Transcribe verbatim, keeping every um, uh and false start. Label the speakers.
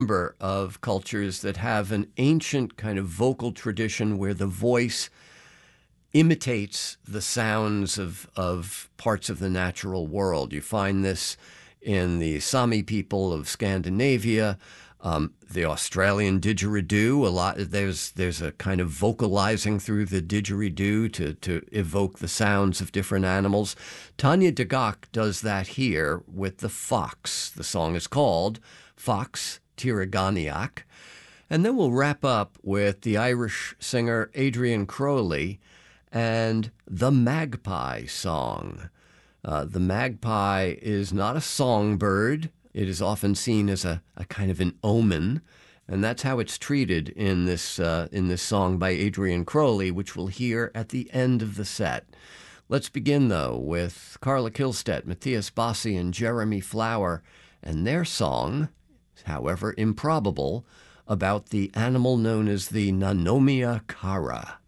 Speaker 1: number of cultures that have an ancient kind of vocal tradition where the voice imitates the sounds of, of parts of the natural world. You find this in the Sami people of Scandinavia, um, the Australian didgeridoo. A lot there's there's a kind of vocalizing through the didgeridoo to to evoke the sounds of different animals. Tanya de Gach does that here with the fox. The song is called Fox Tirganiac. And then we'll wrap up with the Irish singer Adrian Crowley and the Magpie Song. Uh, the magpie is not a songbird. It is often seen as a, a kind of an omen, and that's how it's treated in this uh, in this song by Adrian Crowley, which we'll hear at the end of the set. Let's begin, though, with Carla Kihlstedt, Matthias Bossi, and Jeremy Flower, and their song, however improbable, about the animal known as the Nanomia cara.